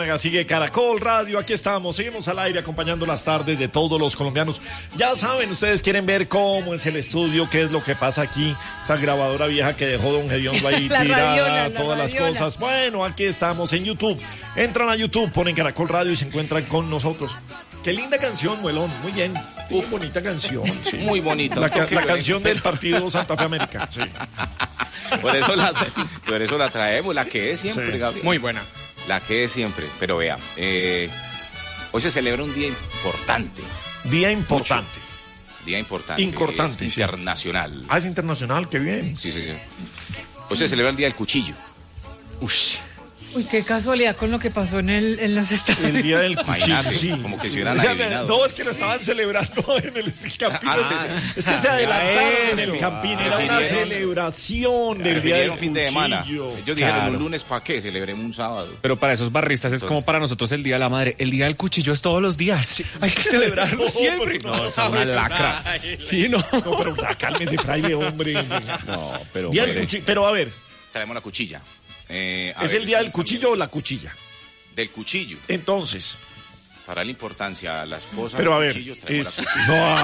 Sigue Caracol Radio, aquí estamos, seguimos al aire acompañando las tardes de todos los colombianos. Ya saben, ustedes quieren ver cómo es el estudio, qué es lo que pasa aquí, esa grabadora vieja que dejó don Gediondo ahí tirada, todas las cosas. Bueno, aquí estamos en YouTube, entran a YouTube, ponen Caracol Radio y se encuentran con nosotros. Qué linda canción, Muelón, muy bien, bonita canción. Sí. Muy bonita. La canción del partido Santa Fe América, sí. Por eso la traemos, la que es siempre, sí. Gabriel. Muy buena. La que es siempre, pero vea, hoy se celebra un día importante. Día importante. Día importante. Importante. Es internacional. Ah, es internacional, qué bien. Sí. Hoy se celebra el Día del Cuchillo. Uy, qué casualidad con lo que pasó en los Estados Unidos. El Día del Cuchillo, sí. Como que se hubieran adivinado. No, es que lo estaban celebrando en el Campín. Es que se adelantaron en el Campín. Era una celebración del Día del fin de semana. Ellos dijeron un lunes, ¿para qué? Celebremos un sábado. Pero para esos barristas es como para nosotros el Día de la Madre. El Día del Cuchillo es todos los días. Sí. Hay que celebrarlo siempre. No, son unas lacras. Sí, no. No, pero cálmese, fraile, hombre. No, pero... Día del Cuchillo, pero a ver. Traemos la cuchilla. ¿Es el Día del Cuchillo o la cuchilla? Del cuchillo. Entonces. Para la importancia, la esposa pero del a ver, cuchillo, traemos la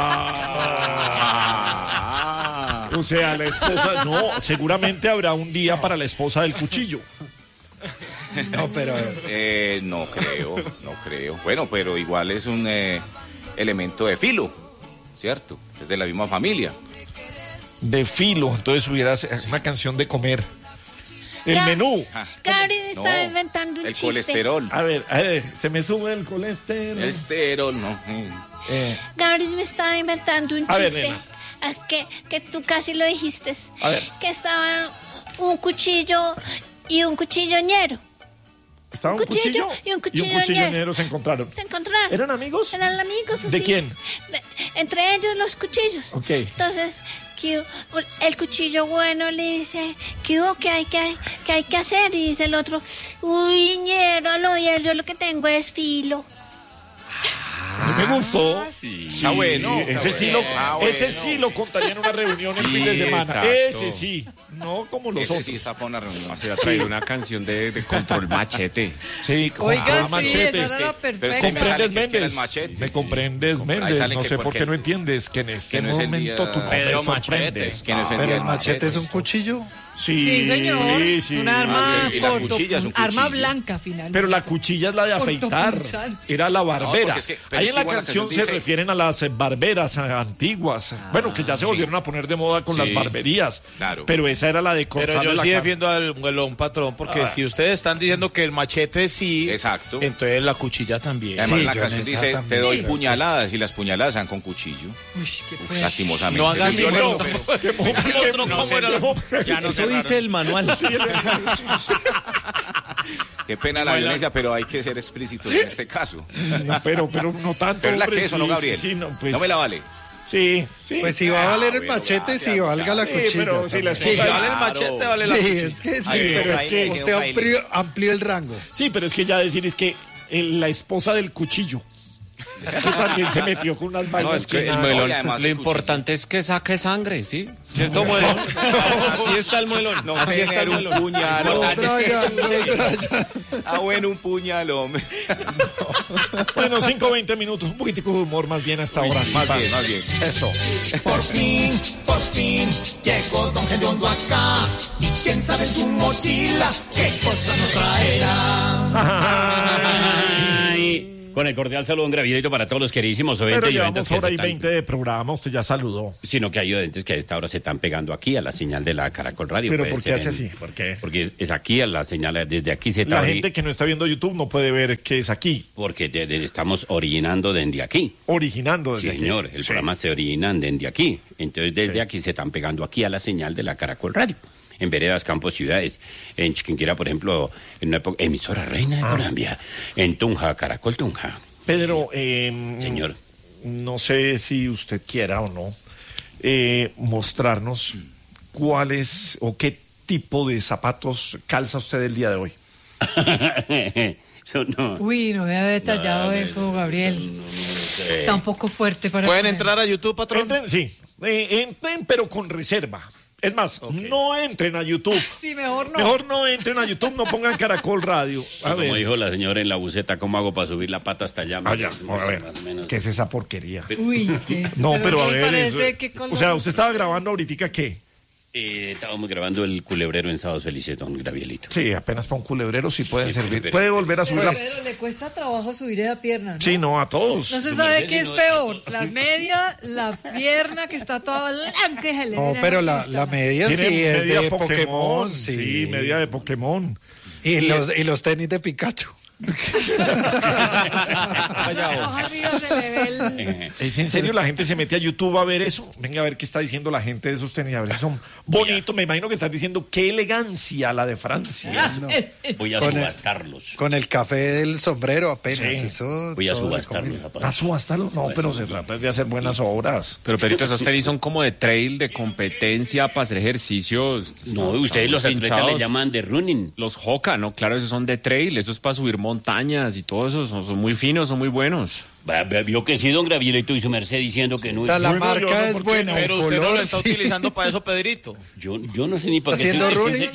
cuchilla. O sea, la esposa, no, seguramente habrá un día para la esposa del cuchillo. No, pero... no creo. Bueno, pero igual es un elemento de filo, ¿cierto? Es de la misma familia. De filo, entonces hubiera una canción de comer. El menú. Gabriel estaba inventando un el chiste. Colesterol. A ver, se me sube el colesterol. Colesterol, no. Gabriel me estaba inventando un chiste. Que tú casi lo dijiste. A ver. Que estaban un cuchillo y un cuchilloñero. ¿Estaba un cuchillo y un cuchilloñero se encontraron? Se encontraron. ¿Eran amigos? Eran amigos. ¿De quién? Entre ellos los cuchillos. Ok. Entonces, el cuchillo bueno le dice, ¿qué hay que hacer? Y dice el otro, uy, ñero, yo lo que tengo es filo. Me gustó. Sí. Está bueno. Ese sí lo contaría en una reunión el fin de semana. Exacto. Ese sí. No como los otros. Ese sí está para una reunión. Se va a traer una canción de Control Machete. Sí, oiga, Machete. Esa era pero es que comprendes, Méndez. Machete, me comprendes, Méndez. No sé por qué no entiendes que en este momento tú me sorprendes. Pero el machete es un cuchillo. Sí, señor. Sí. Una arma y la cuchilla es un arma cuchillo. blanca, finalmente. Pero la cuchilla es la de afeitar. Era la barbera. No, ahí en la canción se refieren a las barberas antiguas. Bueno, que ya se volvieron a poner de moda con las barberías. Claro. Pero esa era la de cortar. Pero yo sí defiendo al Muelón, patrón, porque si ustedes están diciendo que el machete sí, exacto, entonces la cuchilla también. Además la canción dice, también. Te doy puñaladas, y las puñaladas se dan con cuchillo. Uy, qué lastimosamente. No hagas Ya no se dice el manual. Qué pena la violencia, pero hay que ser explícitos en este caso. Pero no tanto. Pero es la que eso, ¿no, Gabriel? Sí, no, no me la vale. Sí. Pues si va a valer el machete, sí, valga la cuchilla. Pero si la esposa vale el machete, vale la cuchilla. Es que sí, pero es que usted amplió el rango. Sí, pero es que ya decir es que la esposa del cuchillo. Es que también se metió con unas vainas. No, es que el Muelón, lo importante es que saque sangre, ¿sí? ¿Cierto, Muelón? Así está el Muelón. No, así está el un puñalón. Bueno, un puñalón. Bueno, 5-20 minutos, un poquitico de humor más bien a esta hora. Más bien. Eso. Por fin, llegó Don Gediondo acá. Y quién sabe en su mochila qué cosa nos traerá. Con el cordial saludo, un gravito para todos los queridísimos oyentes. Pero llevamos hora y 20 de programa, usted ya saludó. Sino que hay oyentes que a esta hora se están pegando aquí a la señal de la Caracol Radio. ¿Pero por qué hace así? ¿Por qué? Porque es aquí a la señal, desde aquí se está... La gente que no está viendo YouTube no puede ver que es aquí. Porque estamos originando desde aquí. Originando desde aquí. Sí, señor, el programa se origina desde aquí. Entonces desde aquí se están pegando aquí a la señal de la Caracol Radio. En veredas, campos, ciudades, en Chiquinquirá, por ejemplo, en una época, emisora reina de Colombia, en Tunja, Caracol Tunja. Pedro, señor, no sé si usted quiera o no mostrarnos cuáles o qué tipo de zapatos calza usted el día de hoy. No. Uy, no había detallado eso, Gabriel. Está un poco fuerte para... ¿Pueden entrar a YouTube, patrón? Entren, sí. Entren, pero con reserva. Es más, no entren a YouTube. Sí, mejor no. Mejor no entren a YouTube, no pongan Caracol Radio. Como dijo la señora en la buceta, ¿cómo hago para subir la pata hasta allá? Allá, a ver, ¿qué es esa porquería? Uy, ¿qué? No, pero a ver, parece que con o sea, ¿usted estaba grabando ahorita qué? Estábamos grabando el culebrero en Sábados Felices, don Gravielito. Sí, apenas para un culebrero sí puede servir. pero- Puede volver a subir la... Pero le cuesta trabajo subir esa pierna, ¿no? Sí, no, a todos. No se sabe qué es peor, la media, la pierna que está toda blanca y se le No, viene pero la la media Tiene sí es media de Pokémon, sí, sí. media de Pokémon. Y los tenis de Pikachu. arriba se le ve el... ¿Es en serio? La gente se mete a YouTube a ver eso. Venga a ver qué está diciendo la gente de esos tenis. A ver si son bonitos. Me imagino que están diciendo qué elegancia la de Francia. No. Voy a Con el- subastarlos. Con el café del sombrero apenas. Sí. Eso Voy a todo subastar le los conviene. ¿A zapatos. subastarlo? No, pero se trata de hacer buenas obras. Pero Perito, esos tenis son como de trail, de competencia, para hacer ejercicios. No, ustedes los atletas Pinchados. le llaman de running. Los Hoka, ¿no? Claro, esos son de trail, esos es para subir montañas y todo eso, son muy finos, son muy buenos. Vio que sí, don Gravielito y su merced diciendo que no O es... sea, la Bueno, yo marca no, es porque- buena. Pero el usted no color, lo está sí. utilizando para eso, Pedrito. Yo no sé ni para qué... ¿Haciendo se- running?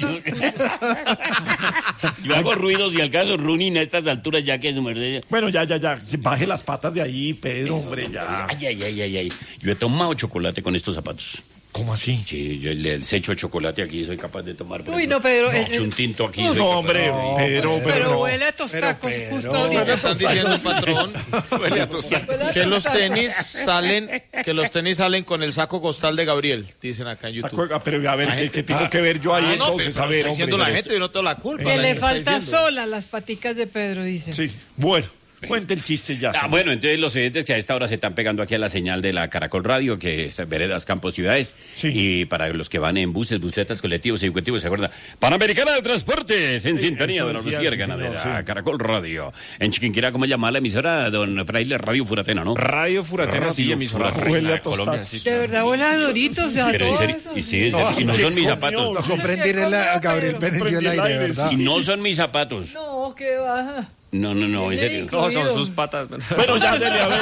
Yo hago ruidos y al caso running a estas alturas ya que su merced... Bueno, ya. Baje las patas de ahí, Pedro, hombre, ya. Ay. Yo he tomado chocolate con estos zapatos. ¿Cómo así? Sí, yo le echo chocolate aquí, soy capaz de tomar. por Uy, ejemplo, no, Pedro, echo un tinto aquí. No, soy capaz- hombre, Pedro, Pero no. huele a tostacos Pero, justo Pedro, ahorita. ¿Qué están diciendo, patrón? Huele a Que los tostacos. tenis salen con el saco costal de Gabriel, dicen acá en YouTube. Pero a ver, ¿qué tengo que ver yo ahí Ah, no, entonces? pero A ver, está diciendo hombre, la gente, yo no tengo la culpa. Que la le gente está falta diciendo. sola las paticas de Pedro, dice. Sí, bueno, cuente el chiste ya. señor. Bueno, entonces los oyentes que a esta hora se están pegando aquí a la señal de la Caracol Radio, que es Veredas, Campos, Ciudades, Sí. y para los que van en buses, busetas, colectivos, ejecutivos, ¿se acuerda? Panamericana de Transportes, en Sí, sintonía eso de la decía, Lucía sí, Ganadera, señor, sí. Caracol Radio. En Chiquinquirá, ¿cómo llama la emisora? Don Fraile, Radio Furatena, ¿no? Radio Furatena, sí, Radio emisora Furatena. reina Huele a de Colombia, tostacos. sí. De verdad, huele a Doritos, a Pero en todo serio, eso. y, sí, y no son mis zapatos. Lo comprendí a Gabriel prendió el aire, ¿verdad? Y no son mis zapatos. No, que baja. No, en serio. No, son sus patas. Bueno, ya, dele, a ver,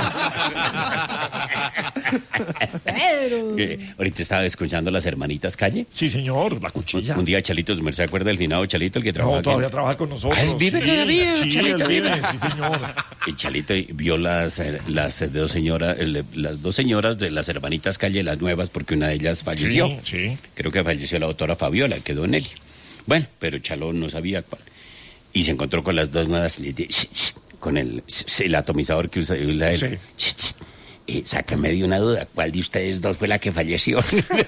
hombre. Pedro. Ahorita estaba escuchando las hermanitas Calle. Sí, señor, la cuchilla. Un día Chalito, ¿se acuerda del finado Chalito, el que trabaja No, aquí? todavía trabaja con nosotros. Ay, ¿vive sí, todavía, Sí, Chalito, él vive, vive? sí, señor. El Chalito vio las dos señoras de las hermanitas Calle, las nuevas, porque una de ellas falleció. Sí. Creo que falleció la doctora Fabiola, quedó en él. Bueno, pero Chalo no sabía cuál. Y se encontró con las dos nuevas, con el atomizador que usa él. Sácame de una duda, ¿cuál de ustedes dos fue la que falleció?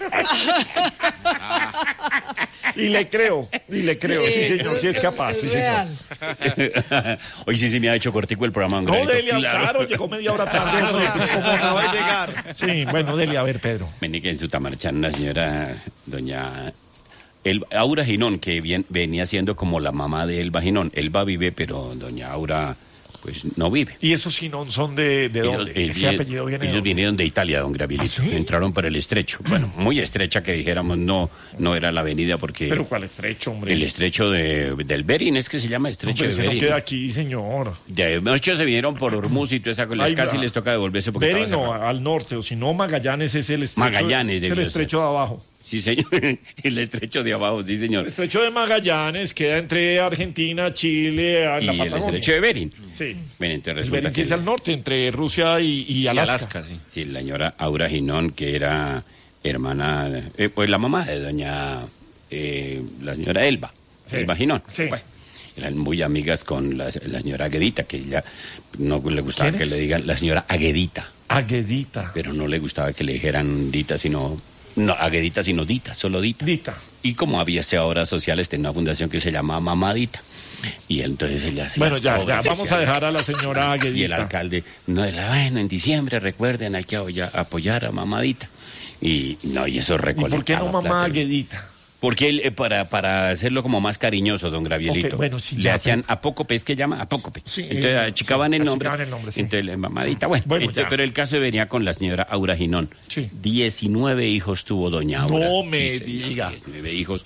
Y le creo, sí, señor, sí es capaz, sí, señor. Real. Hoy sí se me ha hecho cortico el programa. No, Delia, claro, llegó media hora tarde, hombre, pues como acaba de llegar. Sí, bueno, Delia, a ver, Pedro. Vení que en Sutamarchán una señora, doña Aura Ginón, que venía siendo como la mamá de Elba Ginón. Elba vive, pero doña Aura, pues, no vive. ¿Y esos Sinón son de dónde? Ese apellido viene de ellos dónde? vinieron de Italia, don Gravielito. ¿Ah, sí? Entraron por el estrecho. Bueno, muy estrecha que dijéramos, no era la avenida porque... Pero ¿cuál estrecho, hombre? El estrecho del Bering, es que se llama estrecho Hombre, de ese no Bering. queda aquí, señor. De noche se vinieron por Hormuz y toda esa cosa, Ahí casi va. les toca devolverse porque Bering estaba no, cerrado. al norte, o si no, Magallanes es el estrecho. Magallanes es el debió estrecho de abajo. Sí, señor. El estrecho de abajo, sí, señor. El estrecho de Magallanes queda entre Argentina, Chile, en la Y el Patagonia. estrecho de Bering. Sí. Bueno, entonces El resulta Bering que es al norte, entre Rusia y Alaska. Alaska, sí. sí, la señora Aura Ginón, que era hermana, pues la mamá de doña, la señora Elba, Sí. Elba Ginón. Sí. Bueno, eran muy amigas con la señora Aguedita, que ella no le gustaba ¿Quién que es? le digan la señora Aguedita, Aguedita. pero no le gustaba que le dijeran Dita, sino, no, Aguedita, sino Dita, solo Dita. Dita. Y como había obras sociales, tenía una fundación que se llamaba Mamadita. Y entonces ella hacía Bueno, ya, obras vamos a sociales. dejar a la señora Aguedita. Y el alcalde, bueno, en diciembre recuerden, hay que apoyar a Mamadita. Y no, y eso ¿Y recolectaba por qué no mamá plata. Aguedita? Porque él, para hacerlo como más cariñoso, don Gravielito, Ok, bueno, sí, le ya, hán apócope, es que llama apócope. Sí, Entonces achicaban sí, el nombre. achicaban el nombre, sí. Entonces, Mamadita, bueno. Bueno, entonces, ya. pero el caso venía con la señora Aura Ginón. Sí. 19 hijos tuvo doña Aura. No me señor, diga. 19 hijos.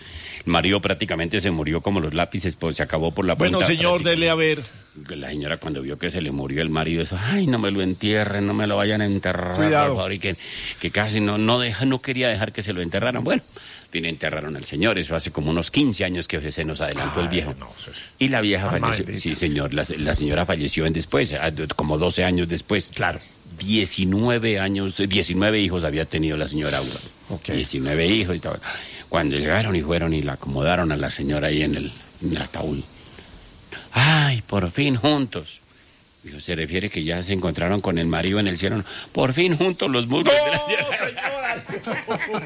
marido prácticamente se murió como los lápices, pues se acabó por la punta. Bueno, señor, dele a ver. La señora cuando vio que se le murió el marido, eso, ay, no me lo entierren, no me lo vayan a enterrar, Cuidado. por favor, y que casi no quería dejar que se lo enterraran. Bueno, fin, enterraron al señor, eso hace como unos 15 años que se nos adelantó el viejo. No, eso es- Y la vieja falleció, bendita. sí señor, la señora falleció después, como 12 años después. Claro. 19 hijos había tenido la señora Aura. Ok. 19 hijos y todo. Cuando llegaron y fueron y la acomodaron a la señora ahí en el ataúd. Ay, por fin juntos. Dijo, se refiere que ya se encontraron con el marido en el cielo. Por fin juntos los muslos de la ¡No, señora!